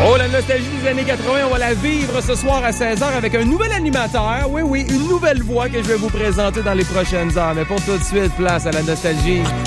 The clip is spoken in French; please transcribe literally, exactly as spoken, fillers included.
Oh, la nostalgie des années quatre-vingts, on va la vivre ce soir à seize heures avec un nouvel animateur. Oui, oui, une nouvelle voix que je vais vous présenter dans les prochaines heures. Mais pour tout de suite, place à la nostalgie.